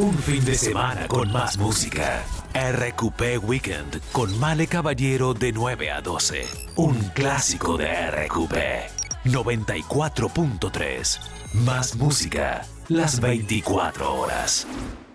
Un fin de semana con más música. RQP Weekend con Male Caballero de 9 a 12. Un clásico de RQP. 94.3. Más música las 24 horas.